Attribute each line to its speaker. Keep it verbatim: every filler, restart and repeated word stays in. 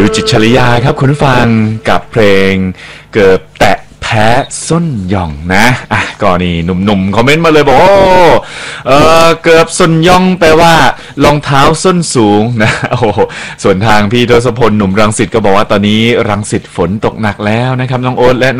Speaker 1: ดิวจิตชลิยาครับคุณผู้ฟังกับเพลงเกือบแตะแพ้ส้นหย่องนะอ่ะก็นี่หนุ่มๆคอมเมนต์มาเลยบอกโอ้เออเกือบส้นย่องแปลว่ารองเท้าส้นสูงนะโอ้โหส่วนทางพี่ทศพลหนุ่มรังสิตก็บอกว่าตอนนี้รังสิตฝนตกหนักแล้วนะครับน้องโอ๊ตและ